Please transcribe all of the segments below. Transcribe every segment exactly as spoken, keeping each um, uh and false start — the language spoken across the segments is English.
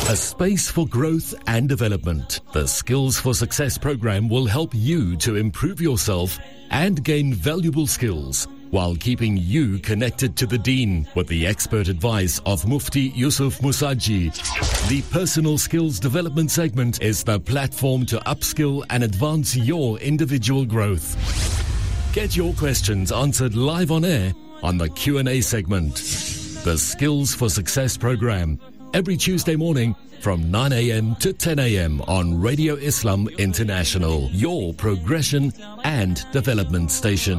A space for growth and development. The Skills for Success program will help you to improve yourself and gain valuable skills while keeping you connected to the Deen with the expert advice of Mufti Yusuf Musaji. The Personal Skills Development segment is the platform to upskill and advance your individual growth. Get your questions answered live on air on the Q and A segment. The Skills for Success program, every Tuesday morning from nine a.m. to ten a.m. on Radio Islam International, your progression and development station.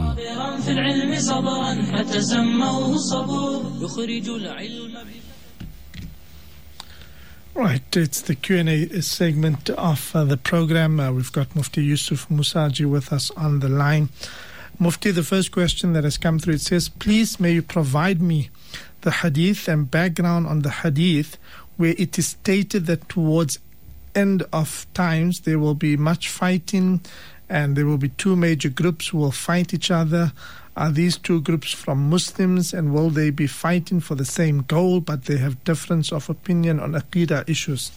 Right, it's the Q and A segment of uh, the program. Uh, we've got Mufti Yusuf Musaji with us on the line. Mufti, the first question that has come through, it says, please may you provide me the hadith and background on the hadith where it is stated that towards end of times there will be much fighting and there will be two major groups who will fight each other. Are these two groups from Muslims, and will they be fighting for the same goal but they have difference of opinion on Aqidah issues?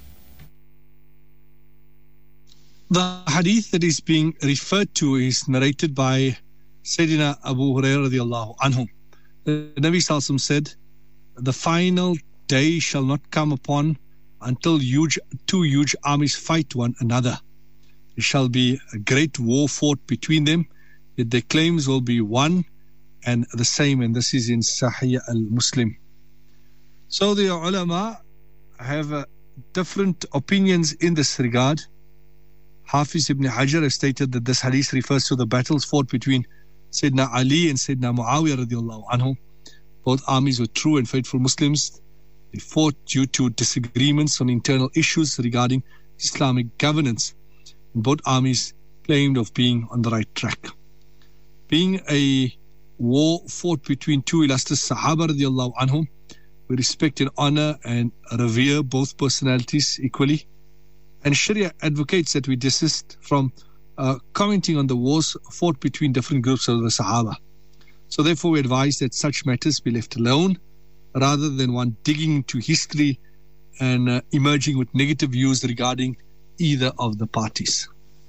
The hadith that is being referred to is narrated by Sayyidina Abu Hurairah radiallahu anhu. The Nabi Sallallahu Alaihi Wasallam said, the final day shall not come upon until huge, two huge armies fight one another. There shall be a great war fought between them, yet their claims will be one and the same, and this is in Sahih al-Muslim. So the ulama have uh, different opinions in this regard. Hafiz ibn Hajar has stated that this hadith refers to the battles fought between Sayyidina Ali and Sayyidina Muawiyah radiallahu anhu. Both armies were true and faithful Muslims. They fought due to disagreements on internal issues regarding Islamic governance. And both armies claimed of being on the right track. Being a war fought between two illustrious Sahaba radiallahu anhum, we respect and honor and revere both personalities equally. And Sharia advocates that we desist from uh, commenting on the wars fought between different groups of the Sahaba. So therefore we advise that such matters be left alone, rather than one digging into history and uh, emerging with negative views regarding either of the parties.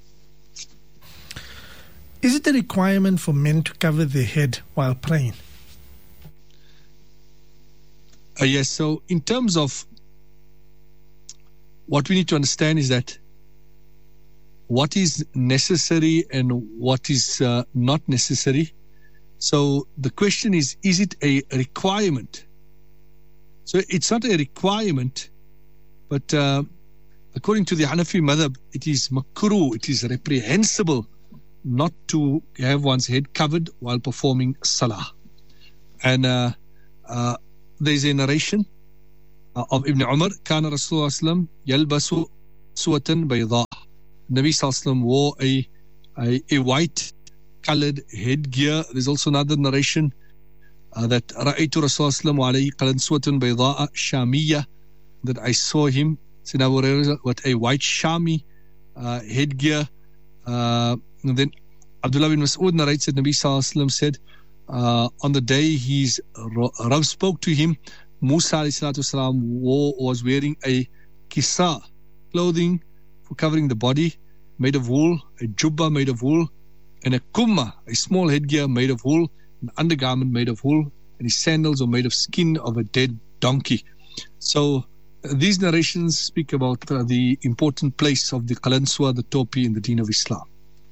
Is it a requirement for men to cover their head while praying? Uh, yes, so in terms of what we need to understand is that what is necessary and what is uh, not necessary. So the question is, is it a requirement? So it's not a requirement, but uh, according to the Hanafi madhab, it is makruh, it is reprehensible not to have one's head covered while performing salah. And uh, uh, there's a narration uh, of Ibn Umar, Kana Rasulullah sallam yalbasu suwatan bayda. Nabi sallam wore a, a, a white colored headgear. There's also another narration uh, that Ra'aytu Rasulullah sallallahu alayhi qalan suwatan bayda'a shamiyya, that I saw him with a white Shami uh, headgear. Uh, and then Abdullah bin Mas'ud narrates that Nabi sallallahu alayhi wa sallam said, uh, on the day his Rav spoke to him, Musa alayhi salatu wasalam wore, was wearing a kisa, clothing for covering the body, made of wool, a jubba made of wool, and a kumma, a small headgear made of wool, an undergarment made of wool, and his sandals were made of skin of a dead donkey. So uh, these narrations speak about uh, the important place of the qalanswa, the topi, in the deen of Islam.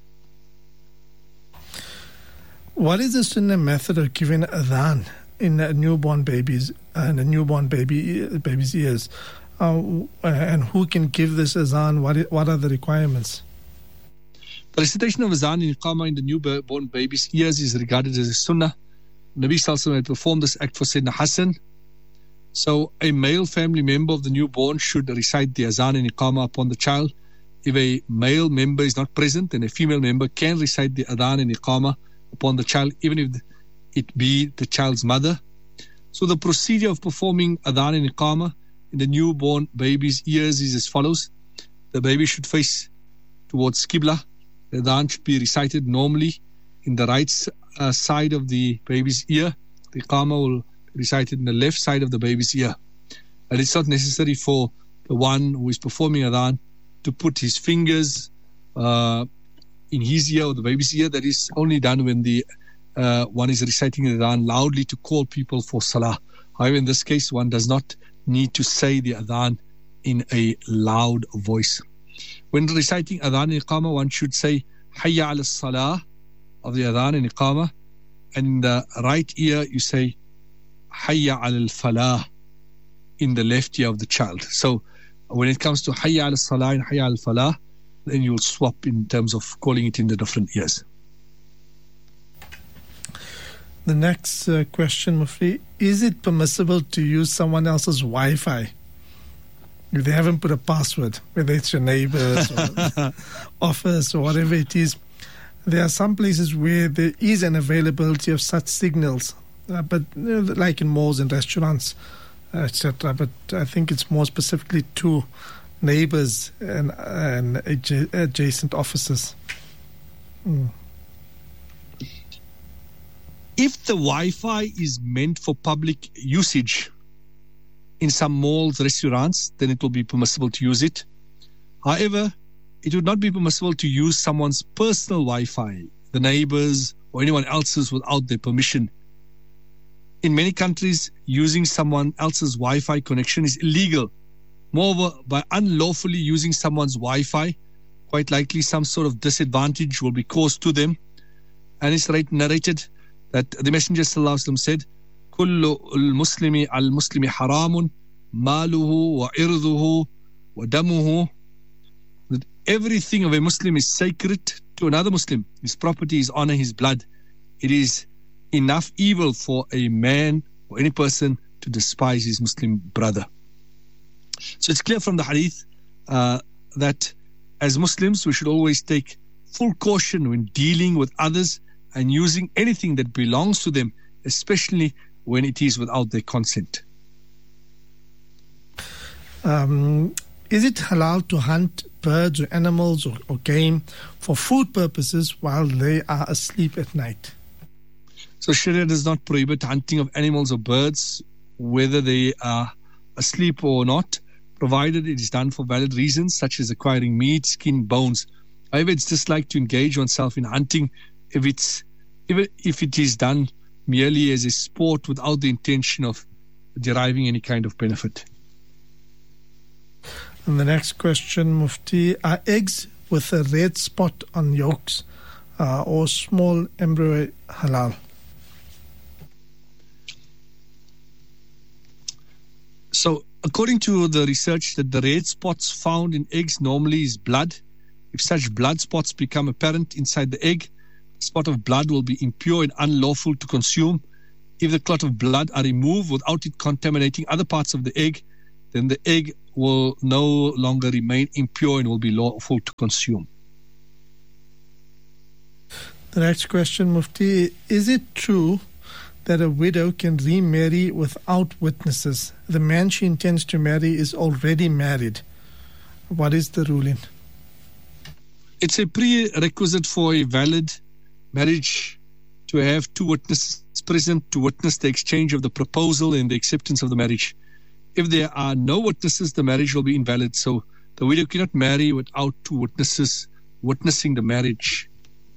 What is the sunnah method of giving adhan in a newborn babies and a newborn baby baby's ears? Uh, and who can give this adhan? What what are the requirements? The recitation of azan and iqamah in the newborn baby's ears is regarded as a sunnah. Nabi Sallallahu Alaihi Wasallam had performed this act for Sayyidina Hassan. So a male family member of the newborn should recite the azan and iqamah upon the child. If a male member is not present, then a female member can recite the adhan and iqamah upon the child, even if it be the child's mother. So the procedure of performing adhan and iqamah in the newborn baby's ears is as follows. The baby should face towards Qibla. The adhan should be recited normally in the right uh, side of the baby's ear. The iqamah will be recited in the left side of the baby's ear. And it's not necessary for the one who is performing adhan to put his fingers uh, in his ear or the baby's ear. That is only done when the uh, one is reciting the adhan loudly to call people for salah. However, in this case, one does not need to say the adhan in a loud voice. When reciting adhan and iqamah, one should say hayya ala salah of the adhan and iqamah, and in the right ear you say hayya ala al-falah in the left ear of the child. So when it comes to hayya ala salah and hayya ala al-falah, then you'll swap in terms of calling it in the different ears. The next uh, question, Mufti, is it permissible to use someone else's Wi-Fi if they haven't put a password, whether it's your neighbors or office or whatever it is? There are some places where there is an availability of such signals, uh, but you know, like in malls and restaurants, uh, et cetera. But I think it's more specifically to neighbors and, and adja- adjacent offices. Mm. If the Wi-Fi is meant for public usage in some malls, restaurants, then it will be permissible to use it. However, it would not be permissible to use someone's personal Wi-Fi, the neighbors or anyone else's, without their permission. In many countries, using someone else's Wi-Fi connection is illegal. Moreover, by unlawfully using someone's Wi-Fi, quite likely some sort of disadvantage will be caused to them. And it's narrated that the Messenger sallallahu alaihi wasallam said, "Kullu al-muslimi al-muslimi haramun, maluhu wa irduhu wa damuhu." That everything of a Muslim is sacred to another Muslim. His property, his honor, his blood. It is enough evil for a man or any person to despise his Muslim brother. So it's clear from the hadith uh, that as Muslims we should always take full caution when dealing with others and using anything that belongs to them, especially when it is without their consent. Um, is it halal to hunt birds or animals or, or game for food purposes while they are asleep at night? So Sharia does not prohibit hunting of animals or birds, whether they are asleep or not, provided it is done for valid reasons such as acquiring meat, skin, bones. However, it's disliked to engage oneself in hunting if it's if, if it is done merely as a sport without the intention of deriving any kind of benefit. And the next question, Mufti, are eggs with a red spot on yolks uh, or small embryo halal? So, according to the research, that the red spots found in eggs normally is blood. If such blood spots become apparent inside the egg, a spot of blood will be impure and unlawful to consume. If the clot of blood are removed without it contaminating other parts of the egg, then the egg will no longer remain impure and will be lawful to consume. The next question, Mufti, is it true that a widow can remarry without witnesses? The man she intends to marry is already married. What is the ruling? It's a prerequisite for a valid marriage to have two witnesses present to witness the exchange of the proposal and the acceptance of the marriage. If there are no witnesses, the marriage will be invalid. So the widow cannot marry without two witnesses witnessing the marriage.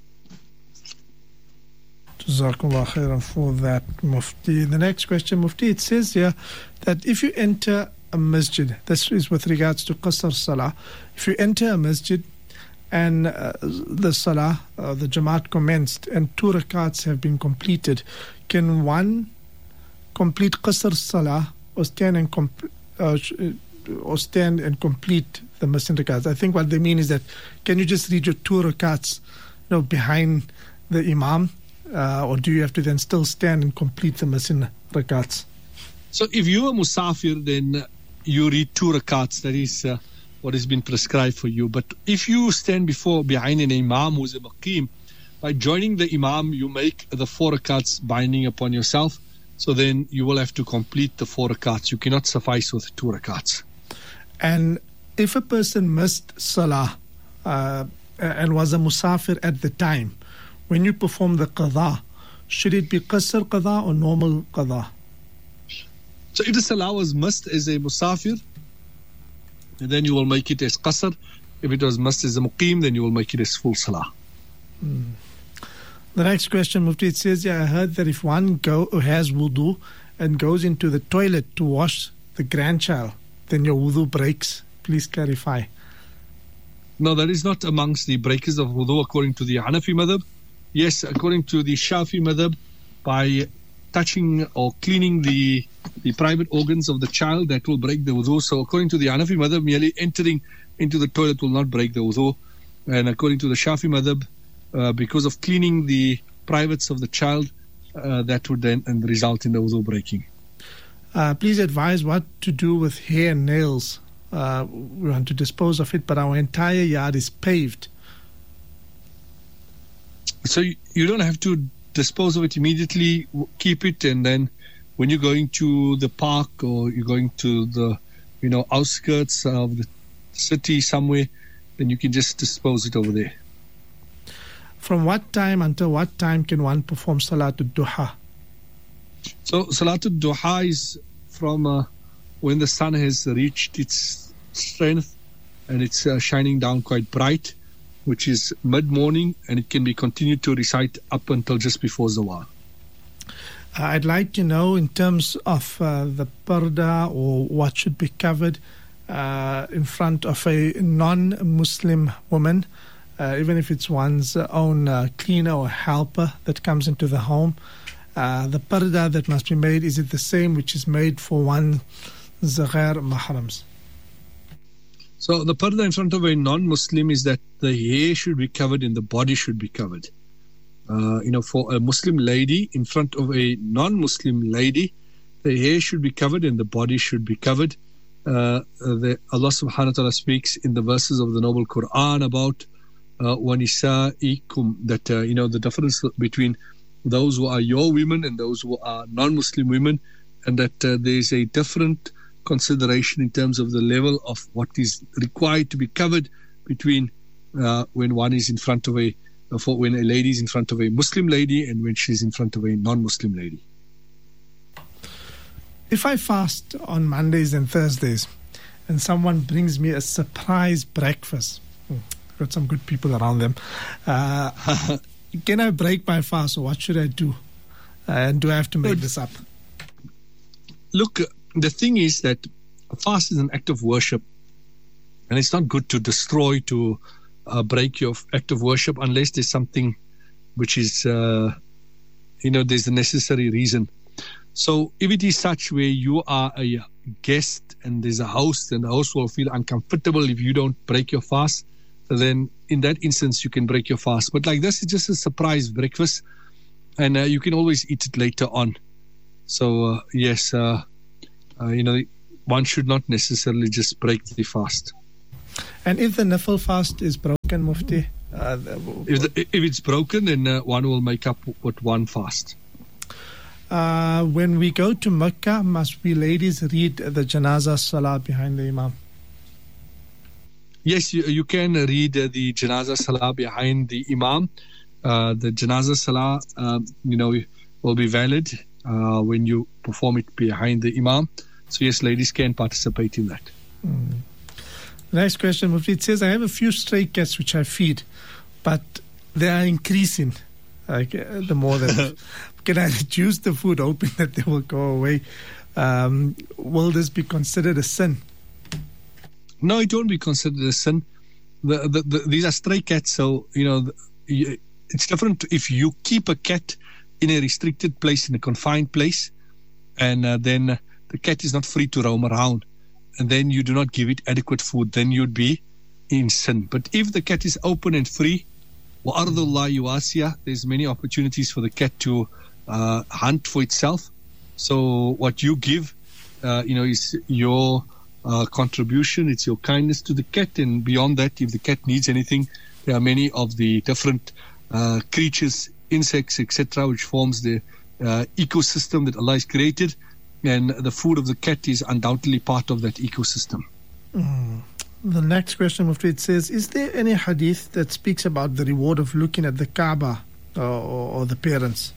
Jazakallah khairan for that, Mufti. The next question, Mufti, it says here that if you enter a masjid, this is with regards to qasr salah, if you enter a masjid and uh, the salah, uh, the jamaat commenced and two rakats have been completed, can one complete qasr salah or stand and comp- uh, or stand and complete the masjid rakats? I think what they mean is that can you just read your two rakats, you know, behind the imam? Uh, or do you have to then still stand and complete the masjid rakats? So if you are musafir, then you read two rakats. That is uh, what has been prescribed for you. But if you stand before behind an imam who is a maqim, by joining the imam, you make the four rakats binding upon yourself. So then you will have to complete the four rakats. You cannot suffice with two rakats. And if a person missed salah uh, and was a musafir at the time, when you perform the qadha, should it be qasr qadha or normal qadha? So if the salah was missed as a musafir, and then you will make it as qasr. If it was must as a muqim, then you will make it as full salah. Mm. The next question, Mufti, it says, yeah, I heard that if one go has wudu and goes into the toilet to wash the grandchild, then your wudu breaks. Please clarify. No, that is not amongst the breakers of wudu according to the Hanafi madhab. Yes, according to the Shafi madhab, by touching or cleaning the the private organs of the child, that will break the wudu. So according to the Hanafi madhab, merely entering into the toilet will not break the wudu. And according to the Shafi madhab, uh, because of cleaning the privates of the child, uh, that would then and result in the wudu breaking. Uh, please advise what to do with hair and nails. Uh, we want to dispose of it, but our entire yard is paved. So you, you don't have to dispose of it immediately. Keep it, and then when you're going to the park or you're going to the, you know, outskirts of the city somewhere, then you can just dispose it over there. From what time until what time can one perform Salatul Duha? So Salatul Duha is from uh, when the sun has reached its strength and it's uh, shining down quite bright, which is mid-morning, and it can be continued to recite up until just before Zawal. Uh, I'd like to know, in terms of uh, the parda or what should be covered uh, in front of a non-Muslim woman, uh, even if it's one's own uh, cleaner or helper that comes into the home. Uh, the parda that must be made, is it the same which is made for one ghair mahrams? So the parda in front of a non-Muslim is that the hair should be covered and the body should be covered. Uh, you know, for a Muslim lady in front of a non-Muslim lady, the hair should be covered and the body should be covered. Uh, the, Allah subhanahu wa ta'ala speaks in the verses of the Noble Quran about uh, وَنِسَائِكُمْ, that, uh, you know, the difference between those who are your women and those who are non-Muslim women, and that uh, there is a different consideration in terms of the level of what is required to be covered between uh, when one is in front of a for when a lady is in front of a Muslim lady and when she's in front of a non-Muslim lady. If I fast on Mondays and Thursdays and someone brings me a surprise breakfast, got some good people around them, uh, can I break my fast, or what should I do? Uh, and do I have to make this up? Look, the thing is that a fast is an act of worship, and it's not good to destroy, to uh, break your act of worship unless there's something which is, uh, you know, there's a necessary reason. So if it is such where you are a guest and there's a host and the host will feel uncomfortable if you don't break your fast, then in that instance you can break your fast. But like this, it's just a surprise breakfast, and uh, you can always eat it later on. So uh, yes, uh, uh, you know, one should not necessarily just break the fast. And if the nafil fast is broken, Mufti? Uh, if, the, if it's broken, then uh, one will make up with one fast. Uh, when we go to Mecca, must we ladies read the Janazah Salah behind the Imam? Yes, you, you can read uh, the Janazah Salah behind the Imam. Uh, the Janazah Salah, uh, you know, will be valid uh, when you perform it behind the Imam. So yes, ladies can participate in that. Mm. Next question, Mufti. It says, I have a few stray cats which I feed, but they are increasing. Like uh, the more that can I reduce the food, hoping that they will go away? Um, will this be considered a sin? No, it won't be considered a sin. The, the, the, these are stray cats, so you know the, it's different if you keep a cat in a restricted place, in a confined place, and uh, then the cat is not free to roam around, and then you do not give it adequate food, then you'd be in sin. But if the cat is open and free, wa'ardullahi wasi'ah, there's many opportunities for the cat to uh, hunt for itself. So what you give, uh, you know, is your uh, contribution. It's your kindness to the cat, and beyond that, if the cat needs anything, there are many of the different uh, creatures, insects, et cetera, which forms the uh, ecosystem that Allah has created. And the food of the cat is undoubtedly part of that ecosystem. Mm. The next question, Mufti, it says, is there any hadith that speaks about the reward of looking at the Kaaba or, or, or the parents?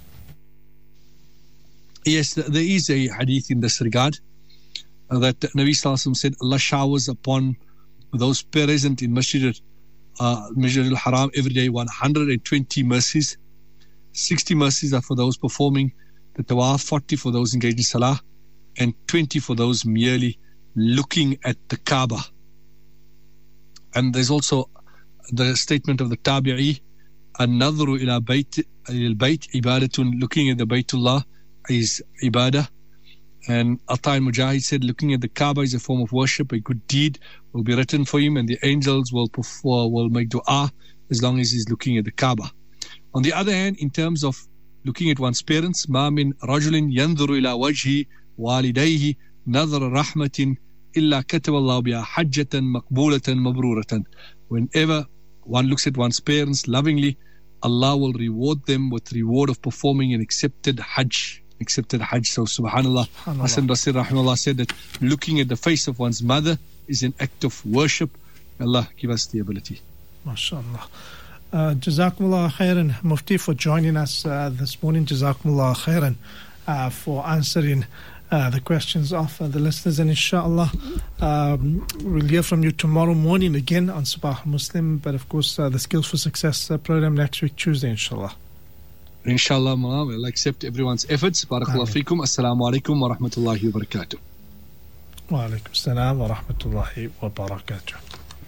Yes, there is a hadith in this regard uh, that Nabi Sallallahu Alaihi Wasallam said, Allah showers upon those present in Masjid, uh, Masjid al-Haram every day, one hundred twenty mercies. sixty mercies are for those performing the tawaf, forty for those engaged in salah, and twenty for those merely looking at the Kaaba. And there's also the statement of the Tabi'i, an-nadhru ila bayt al-bayt ibadatun, looking at the Baytullah is ibadah. And Ata al-Mujahid said, looking at the Kaaba is a form of worship. A good deed will be written for him, and the angels will perform, will make dua as long as he's looking at the Kaaba. On the other hand, in terms of looking at one's parents, ma min rajulin yanzuru ila wajhi walidayhi nadhra rahmatin illa kataba Allah biha hajjatan maqbulatan mabruratan. Whenever one looks at one's parents lovingly, Allah will reward them with reward of performing an accepted hajj. Accepted hajj. So subhanallah, Hasan Basri rahimahullah said that looking at the face of one's mother is an act of worship. Allah give us the ability. MashaAllah. Uh, Jazakumullah khairan, Mufti, for joining us uh, this morning. Jazakumullah khairan uh, for answering uh, the questions of uh, the listeners. And inshallah, um, we'll hear from you tomorrow morning again on Sabah Muslim. But of course, uh, the Skills for Success uh, program next week, Tuesday, inshallah. Inshallah, Mullah, we'll accept everyone's efforts. Barakallahu feekum. Assalamu alaikum wa rahmatullahi wa barakatuh. Wa alaikum assalam wa rahmatullahi wa barakatuh.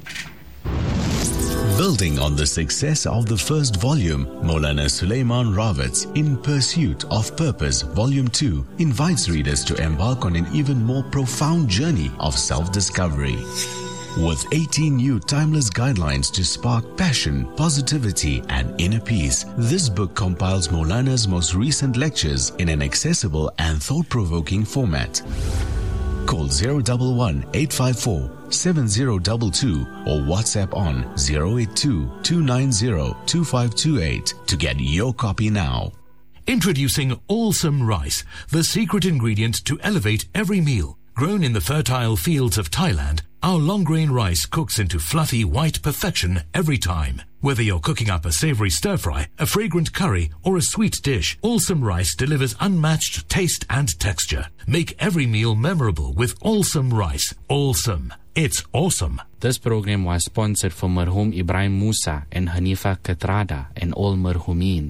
Building on the success of the first volume, Maulana Sulaiman Rawatz, In Pursuit of Purpose, Volume two, invites readers to embark on an even more profound journey of self-discovery. With eighteen new timeless guidelines to spark passion, positivity, and inner peace, this book compiles Maulana's most recent lectures in an accessible and thought-provoking format. Call zero one one, eight five four, seven zero two two or WhatsApp on zero eight two, two nine zero, two five two eight to get your copy now. Introducing Awesome Rice, the secret ingredient to elevate every meal. Grown in the fertile fields of Thailand, our long-grain rice cooks into fluffy white perfection every time. Whether you're cooking up a savory stir-fry, a fragrant curry, or a sweet dish, Awesome Rice delivers unmatched taste and texture. Make every meal memorable with Awesome Rice. Awesome. It's awesome. This program was sponsored for Marhum Ibrahim Musa and Hanifa Katrada and all Marhumin.